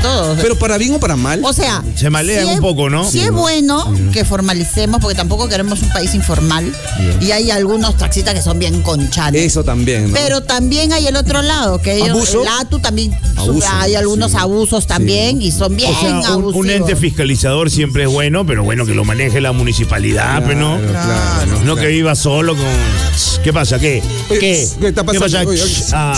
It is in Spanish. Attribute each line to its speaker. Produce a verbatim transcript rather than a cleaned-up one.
Speaker 1: todos.
Speaker 2: Pero para bien o para mal.
Speaker 1: O sea,
Speaker 3: se malean
Speaker 1: si
Speaker 3: un
Speaker 1: es,
Speaker 3: poco, ¿no?
Speaker 1: Si
Speaker 3: Sí,
Speaker 1: es
Speaker 3: ¿no?
Speaker 1: bueno que formalicemos, porque tampoco queremos un país informal. Bien. Y hay algunos taxistas que son bien conchanes.
Speaker 2: Eso también, ¿no?
Speaker 1: Pero también hay el otro lado, que ellos,
Speaker 2: ¿Abuso?
Speaker 1: el A T U también,
Speaker 2: Abuso,
Speaker 1: hay algunos
Speaker 2: sí.
Speaker 1: abusos también sí. y son bien
Speaker 3: o sea, un,
Speaker 1: abusivos.
Speaker 3: un ente fiscalizador siempre es bueno, pero bueno, que lo maneje la municipalidad,
Speaker 2: Claro,
Speaker 3: pero no,
Speaker 2: claro,
Speaker 3: no
Speaker 2: claro.
Speaker 3: que viva solo con... ¿Qué pasa? ¿Qué? ¿Qué?
Speaker 2: ¿Qué está pasando?
Speaker 3: ¿Qué pasa?
Speaker 2: Oye, oye.
Speaker 3: Ah.